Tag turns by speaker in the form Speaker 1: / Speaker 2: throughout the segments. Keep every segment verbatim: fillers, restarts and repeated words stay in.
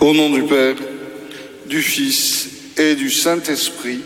Speaker 1: Au nom du Père, du Fils et du Saint-Esprit,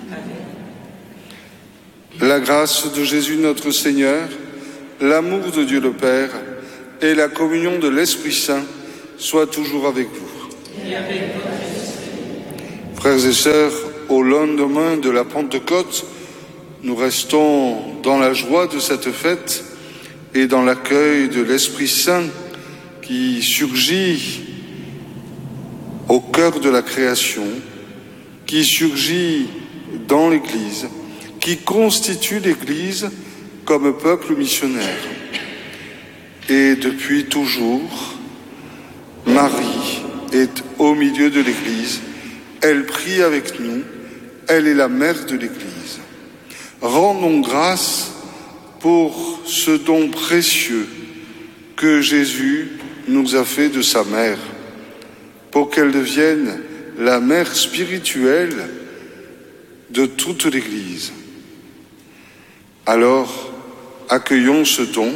Speaker 1: la grâce de Jésus notre Seigneur, l'amour de Dieu le Père et la communion de l'Esprit Saint soient toujours avec vous.
Speaker 2: Et avec votre esprit.
Speaker 1: Frères et sœurs, au lendemain de la Pentecôte, nous restons dans la joie de cette fête et dans l'accueil de l'Esprit Saint qui surgit au cœur de la création, qui surgit dans l'Église, qui constitue l'Église comme peuple missionnaire. Et depuis toujours, Marie est au milieu de l'Église, elle prie avec nous, elle est la mère de l'Église. Rendons grâce pour ce don précieux que Jésus nous a fait de sa mère, pour qu'elle devienne la mère spirituelle de toute l'Église. Alors, accueillons ce don,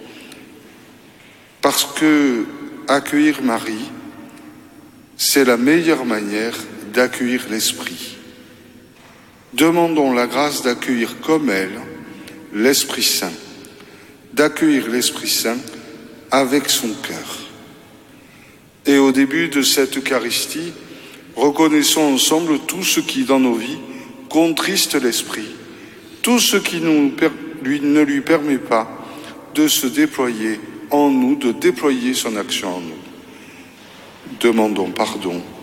Speaker 1: parce que accueillir Marie, c'est la meilleure manière d'accueillir l'Esprit. Demandons la grâce d'accueillir comme elle l'Esprit Saint, d'accueillir l'Esprit Saint avec son cœur. Et au début de cette Eucharistie, reconnaissons ensemble tout ce qui, dans nos vies, contriste l'Esprit, tout ce qui nous, lui, ne lui permet pas de se déployer en nous, de déployer son action en nous. Demandons pardon